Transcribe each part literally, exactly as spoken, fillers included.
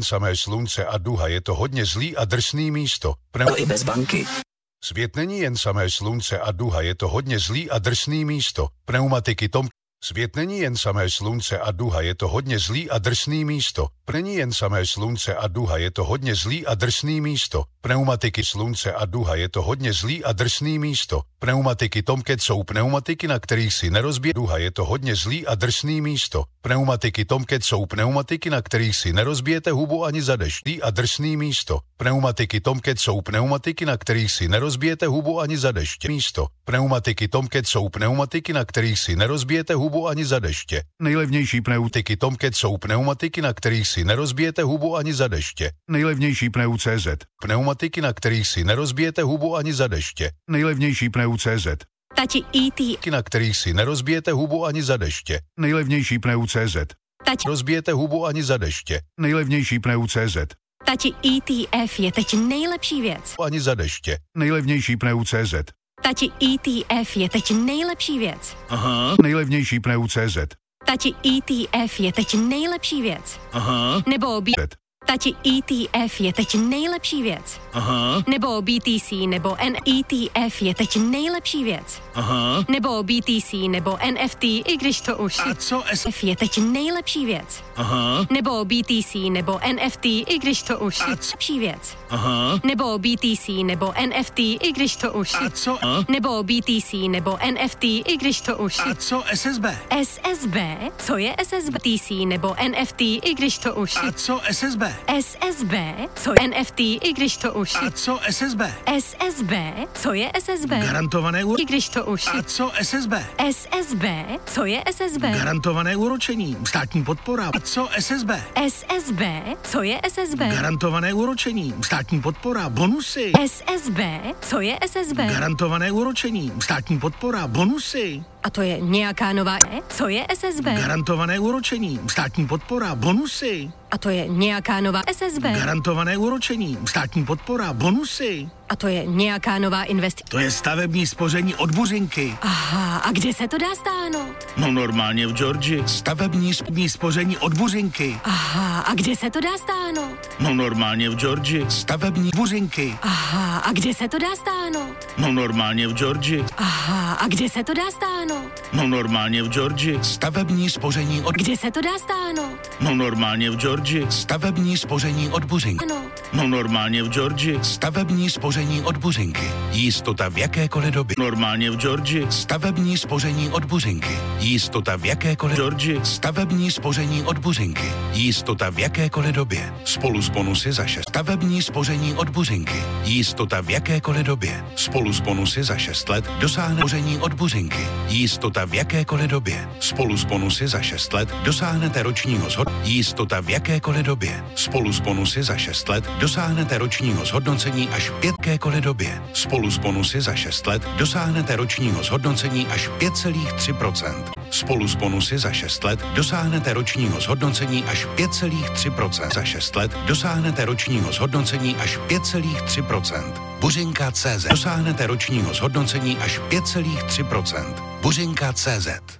samé slunce a duha, je to hodně zlý a drsný místo. Pneu... I bez banky. Svět není jen samé slunce a duha, je to hodně zlý a drsný místo. Pneumatiky Tom... Svět není jen samé slunce a duha, je to hodně zlý a drsný místo. Není jen samé slunce a duha, je to hodně zlý a drsný místo. Pneumatiky slunce a duha, je to hodně zlý a drsný místo. Pneumatiky Tomcat jsou pneumatiky, na kterých si nerozbije duha, je to hodně zlý a drsný místo. Pneumatiky Tomcat jsou pneumatiky, na kterých si nerozbijete hubu ani za deští a drsný místo. Pneumatiky Tomcat jsou pneumatiky, na kterých si nerozbijete hubu ani za deště. Místo. Pneumatiky Tomcat jsou pneumatiky, na kterých si nerozbijete hubu ani za deště. Nejlevnější pneumatiky Tomcat jsou pneumatiky, na kterých si nerozbijete hubu ani za deště. Nejlevnější pneu C Z. Pneumatiky, na kterých si nerozbijete hubu ani za deště. Nejlevnější pneu C Z. Tati E T. Na kterých si nerozbijete hubu ani za deště. Nejlevnější pneu C Z. Tati. Rozbijete hubu ani za deště. Nejlevnější pneu C Z. Tati E T F je teď nejlepší věc. Ani za deště. Nejlevnější pneu C Z. Tati E T F je teď nejlepší věc. Aha. Nejlevnější pneu C Z. Tati E T F je teď nejlepší věc. Aha. Nebo B... Tati E T F je teď nejlepší věc. Aha. Nebo B T C nebo N E T F je teď nejlepší věc. Aha. Nebo B T C nebo N F T, i když to už... A co S... F je teď nejlepší věc. Aha. Nebo B T C nebo N F T, i když to už... A co... lepší věc. Aha. Nebo B T C nebo N F T, i když to už... A co A? Nebo B T C nebo N F T, i když to už... A co S S B? S S B? Co je S S B? T C nebo N F T, i když to už... A co S S B? S S B? Co je N F T, i když to už... A co S S B? S S B? Co je S S B? Garantované úročení. I když to už... A co S S B? S S B? Co je S S B? Garantované úročení. Státní podpora. A co S S B? S S B? Co je S S B? Garantované úročení. Státní podpora. Bonusy. S S B? Co je S S B? Garantované úročení. Státní podpora. Bonusy. A to je nějaká nová... Co je S S B? Garantované úročení. Státní podpora. Bonusy. A to je nějaká nová S S B? Garantované úročení. Státní podpora. Bonusy. A to je nějaká nová investice. To je stavební spoření od Buřinky. Aha, a kde se to dá stáhnout? No normálně v Georgii. Stavební spoření od Buřinky. Aha, a kde se to dá stáhnout? No normálně v Georgii. Stavební Buřinky. Aha, a kde se to dá stáhnout? No normálně v Georgii. Aha, a kde se to dá stáhnout? No normálně v Georgii. Stavební spoření od... Kde se to dá stáhnout? No normálně v Georgii. Stavební spoření od Buřinky. No normálně v Georgii. Stavební spoření od Buřinky. Jistota v jakékoliv době. Normálně v Georgii. Stavební spoření od Buřinky. Jistota v jakékoliv Georgii. Stavební spoření od Buřinky. Jistota v jakékoliv době. Spolu s bonusy za šest. Stavební spoření od Buřinky. Jistota v jakékoliv době. Spolu s bonusy za šest let dosáhne spoření od Buřinky. Jistota v jakékoliv době. Spolu s bonusy za šest let dosáhnete ročního zhod. Jistota v jakékoliv době. Spolu s bonusy za šest let dosáhnete ročního zhodnocení až pět jakékoliv době. Spolu s bonusy za šest let dosáhnete ročního zhodnocení až pět celá tři procenta. Spolu s bonusy za šest let dosáhnete ročního zhodnocení až pět celá tři procenta. Za šest let dosáhnete ročního zhodnocení až pět celá tři procenta. Buřinka tečka cé zet. Dosáhnete ročního zhodnocení až pět celá tři procenta. Buřinka tečka cé zet.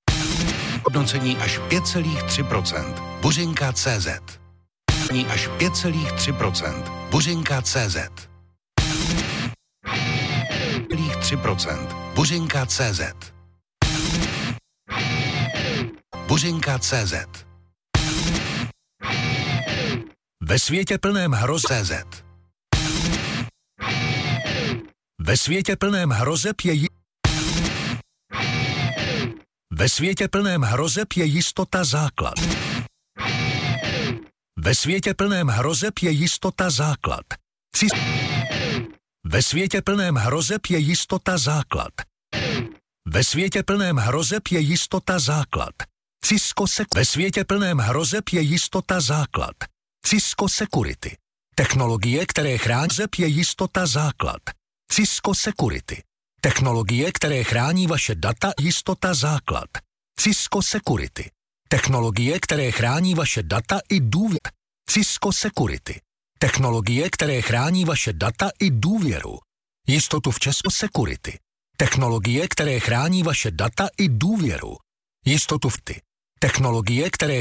Hodnocení až pět celá tři procenta. Buřinka tečka cé zet. Až pět celá tři procenta. Buřinka tečka cé zet. tři procenta. Buřinka tečka cé zet. Buřinka tečka cé zet. Ve světě plném hroz C Z. Ve světě plném hrozeb je jí... Ve světě plném hrozeb je jistota základ. Ve světě plném hrozeb je jistota základ. Cis... Ve světě plném hrozeb je jistota základ. Ve světě plném hrozeb je jistota základ. Cisco Sec... Ve světě plném hrozeb je jistota základ. Cisco Security. Technologie, které chrání je jistota základ. Cisco Security. Technologie, které chrání vaše data, jistota základ. Cisco Security. Technologie, které chrání vaše data i důvěru. Cisco Security. Technologie, které chrání vaše data i důvěru. Jistotu v Cisco Security. Technologie, které chrání vaše data i důvěru. Jistotu v ty. Technologie, které